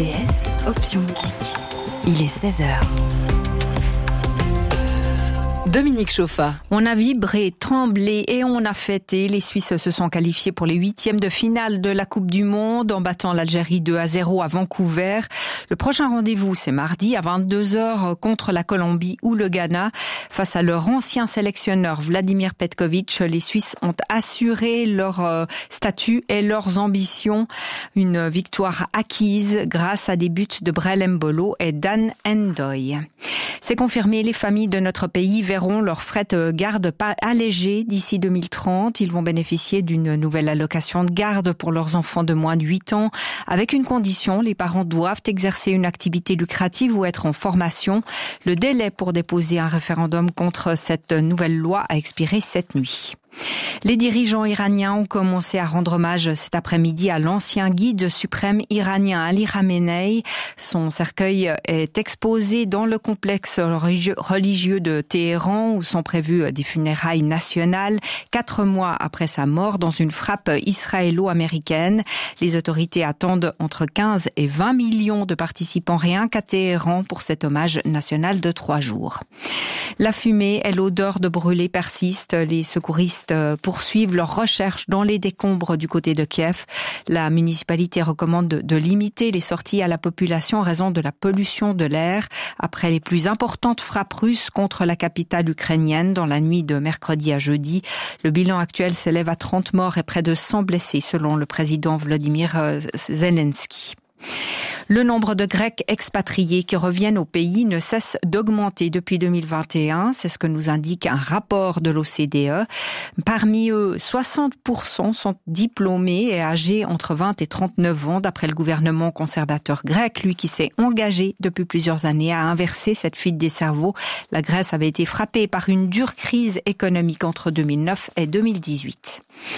RTS, option musique. Il est 16h. Dominique Chauffa. On a vibré, tremblé et on a fêté. Les Suisses se sont qualifiés pour les 8e de finale de la Coupe du Monde en battant l'Algérie 2-0 à Vancouver. Le prochain rendez-vous, c'est mardi à 22h contre la Colombie ou le Ghana. Face à leur ancien sélectionneur Vladimir Petkovic, les Suisses ont assuré leur statut et leurs ambitions. Une victoire acquise grâce à des buts de Brel Mbolo et Dan Ndoye. C'est confirmé, les familles de notre pays verront leurs frais de garde pas allégés d'ici 2030. Ils vont bénéficier d'une nouvelle allocation de garde pour leurs enfants de moins de 8 ans. Avec une condition, les parents doivent exercer une activité lucrative ou être en formation. Le délai pour déposer un référendum contre cette nouvelle loi a expiré cette nuit. Les dirigeants iraniens ont commencé à rendre hommage cet après-midi à l'ancien guide suprême iranien Ali Khamenei. Son cercueil est exposé dans le complexe religieux de Téhéran où sont prévues des funérailles nationales 4 mois après sa mort dans une frappe israélo-américaine. Les autorités attendent entre 15 et 20 millions de participants rien qu'à Téhéran pour cet hommage national de 3 jours. La fumée et l'odeur de brûlé persistent. Les secouristes poursuivent leurs recherches dans les décombres du côté de Kiev. La municipalité recommande de limiter les sorties à la population en raison de la pollution de l'air après les plus importantes frappes russes contre la capitale ukrainienne dans la nuit de mercredi à jeudi. Le bilan actuel s'élève à 30 morts et près de 100 blessés selon le président Volodymyr Zelensky. Le nombre de Grecs expatriés qui reviennent au pays ne cesse d'augmenter depuis 2021. C'est ce que nous indique un rapport de l'OCDE. Parmi eux, 60% sont diplômés et âgés entre 20 et 39 ans, d'après le gouvernement conservateur grec, lui qui s'est engagé depuis plusieurs années à inverser cette fuite des cerveaux. La Grèce avait été frappée par une dure crise économique entre 2009 et 2018.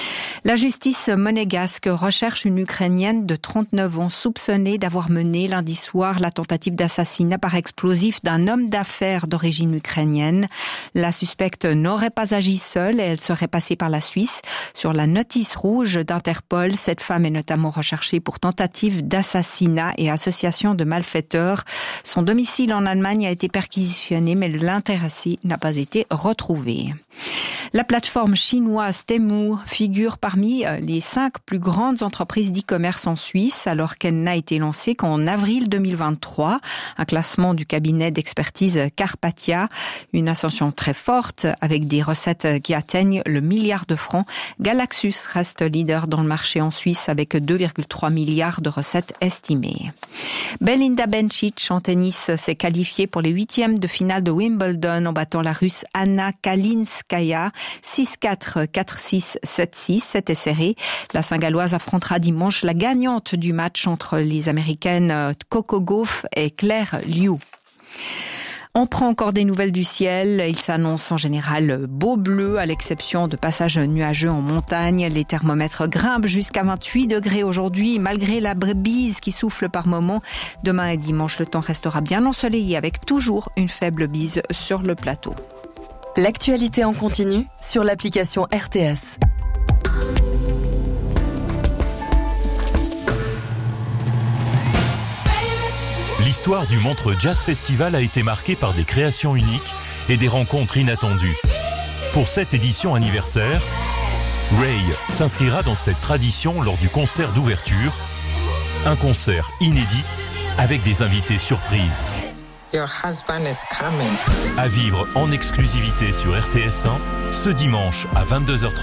La justice monégasque recherche une Ukrainienne de 39 ans soupçonnée d'avoir mené lundi soir la tentative d'assassinat par explosif d'un homme d'affaires d'origine ukrainienne. La suspecte n'aurait pas agi seule et elle serait passée par la Suisse. Sur la notice rouge d'Interpol, cette femme est notamment recherchée pour tentative d'assassinat et association de malfaiteurs. Son domicile en Allemagne a été perquisitionné, mais l'intéressé n'a pas été retrouvé. La plateforme chinoise Temu figure parmi les 5 plus grandes entreprises d'e-commerce en Suisse, alors qu'elle n'a été lancée qu'en avril 2023. Un classement du cabinet d'expertise Carpathia, une ascension très forte avec des recettes qui atteignent le milliard de francs. Galaxus reste leader dans le marché en Suisse avec 2,3 milliards de recettes estimées. Belinda Bencic en tennis s'est qualifiée pour les 8e de finale de Wimbledon en battant la Russe Anna Kalinskaya 6-4, 4-6, 7-6. C'était serré. La Saint-Galloise affrontera dimanche la gagnante du match entre les Américaines Coco Gauff et Claire Liu. On prend encore des nouvelles du ciel. Il s'annonce en général beau bleu, à l'exception de passages nuageux en montagne. Les thermomètres grimpent jusqu'à 28 degrés aujourd'hui, malgré la bise qui souffle par moments. Demain et dimanche, le temps restera bien ensoleillé avec toujours une faible bise sur le plateau. L'actualité en continu sur l'application RTS. L'histoire du Montreux Jazz Festival a été marquée par des créations uniques et des rencontres inattendues. Pour cette édition anniversaire, Ray s'inscrira dans cette tradition lors du concert d'ouverture, un concert inédit avec des invités surprises. Your husband is coming. À vivre en exclusivité sur RTS1 ce dimanche à 22h30.